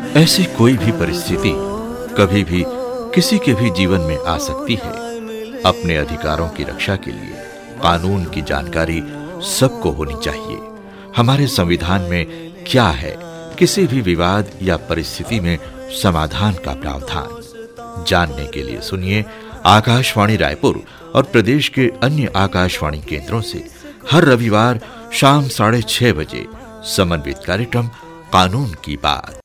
ऐसी कोई भी परिस्थिति कभी भी किसी के भी जीवन में आ सकती है। अपने अधिकारों की रक्षा के लिए कानून की जानकारी सबको होनी चाहिए। हमारे संविधान में क्या है, किसी भी विवाद या परिस्थिति में समाधान का प्रावधान जानने के लिए सुनिए आकाशवाणी रायपुर और प्रदेश के अन्य आकाशवाणी केंद्रों से हर रविवार शाम 6:30 बजे समन्वित कार्यक्रम कानून की बात।